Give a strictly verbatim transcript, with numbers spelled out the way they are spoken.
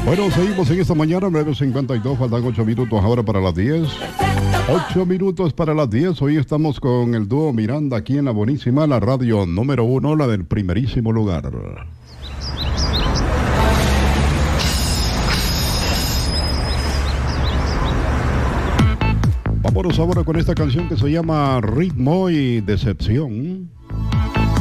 Bueno, seguimos en esta mañana, nueve cincuenta y dos, faltan ocho minutos ahora para las diez. ocho minutos para las diez. Hoy estamos con el dúo Miranda aquí en la buenísima, la radio número uno, la del primerísimo lugar. Vámonos ahora con esta canción que se llama Ritmo y Decepción.